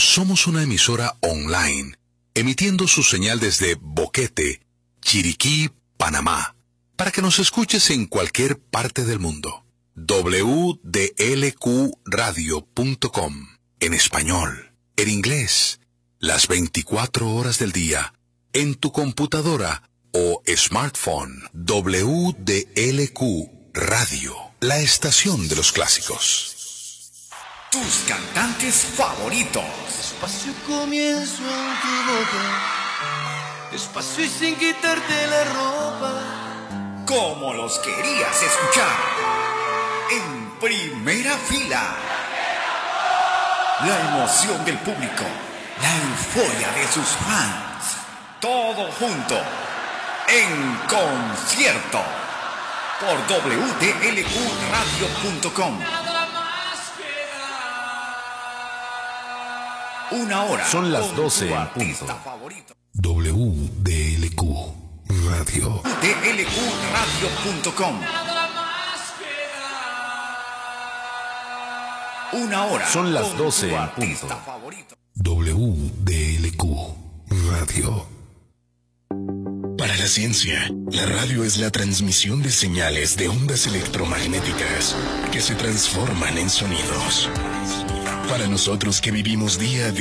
somos una emisora online, emitiendo su señal desde Boquete, Chiriquí, Panamá, para que nos escuches en cualquier parte del mundo. wdlqradio.com, en español, en inglés, las 24 horas del día, en tu computadora o smartphone. WDLQ Radio, la estación de los clásicos. Tus cantantes favoritos. Despacio comienzo en tu boca, despacio y sin quitarte la ropa, como los querías escuchar. En primera fila. La emoción del público, la euforia de sus fans. Todo junto, en concierto, por wdlqradio.com. Una hora. Son las 12 en punto. WDLQ Radio. wdlqradio.com. Una hora. Son las 12 en punto. WDLQ Radio. Para la ciencia, la radio es la transmisión de señales de ondas electromagnéticas que se transforman en sonidos. Para nosotros que vivimos día a día